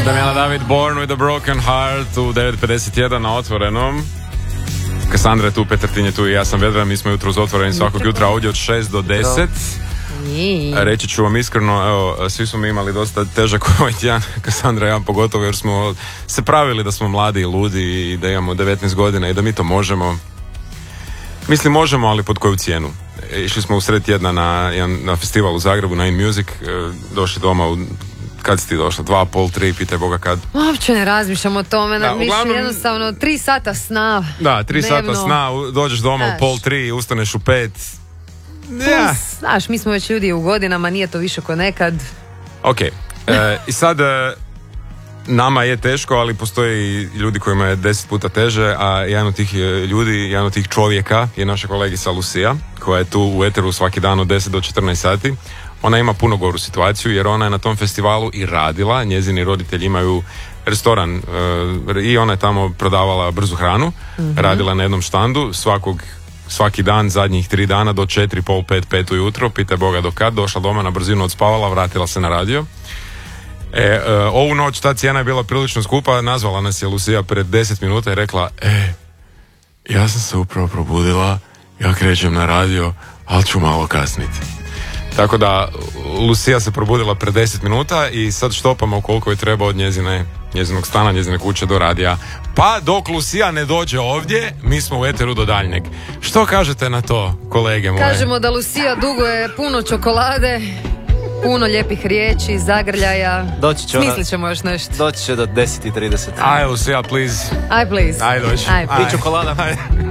Damjana David, Born with a Broken Heart u 9.51 na Otvorenom. Kassandra je tu, Petrtin je tu i ja sam Vedran. Mi smo jutro uz Otvoreni svakog jutra ovdje od 6 do 10. Reći ću vam iskreno, evo, svi smo mi imali dosta težak ovaj tjedan, Kassandra i ja pogotovo, jer smo se pravili da smo mladi i ludi i da imamo 19 godina i da mi to možemo. Mislim možemo, ali pod koju cijenu? Išli smo u sred tjedna na festival u Zagrebu, na In Music, došli doma kad si ti došla? 2,5, 3, pitaj Boga kad. Uopće ne razmišljam o tome, da, uglavnom, jednostavno 3 sata sna. Da, 3 sata sna, dođeš doma u 2:30, ustaneš u 5. Ja. Znaš, mi smo već ljudi u godinama, nije to više ko nekad. Ok, i sad nama je teško, ali postoji ljudi kojima je 10 puta teže, a jedan od tih ljudi, jedan od tih čovjeka je naša kolegica Lucia, koja je tu u eteru svaki dan od 10 do 14 sati. Ona ima puno goru situaciju jer ona je na tom festivalu i radila, njezini roditelji imaju restoran i ona je tamo prodavala brzu hranu, radila na jednom štandu svaki dan, zadnjih 3 dana do 4, pol 5 ujutro, pitaj Boga do kad, došla doma na brzinu, odspavala, vratila se na radio. Ovu noć ta cijena je bila prilično skupa, nazvala nas je Lucia pred 10 minuta i rekla, ja sam se upravo probudila, ja krećem na radio, ali ću malo kasniti. Tako da Lucia se probudila pred 10 minuta i sad štopamo koliko je treba od njezinog stana, njezine kuće do radija. Pa dok Lucia ne dođe ovdje, mi smo u eteru do daljnjeg. Što kažete na to, kolege moje? Kažemo da Lucia duguje puno čokolade, puno lijepih riječi, zagrljaja. Smislit ćemo još nešto. Doći će do 10:30. Aj Lucia, please. Aj, please. Aj doći. I čokolada.